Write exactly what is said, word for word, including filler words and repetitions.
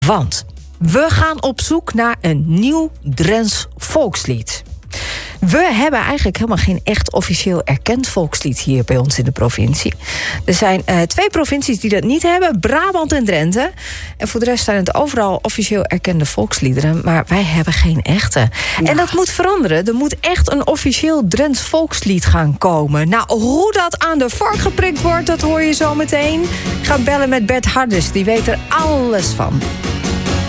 Want we gaan op zoek naar een nieuw Drents volkslied. We hebben eigenlijk helemaal geen echt officieel erkend volkslied hier bij ons in de provincie. Er zijn uh, twee provincies die dat niet hebben, Brabant en Drenthe. En voor de rest zijn het overal officieel erkende volksliederen, maar wij hebben geen echte. Ja. En dat moet veranderen. Er moet echt een officieel Drents volkslied gaan komen. Nou, hoe dat aan de vork geprikt wordt, dat hoor je zo meteen. Ik ga bellen met Bert Harders, die weet er alles van.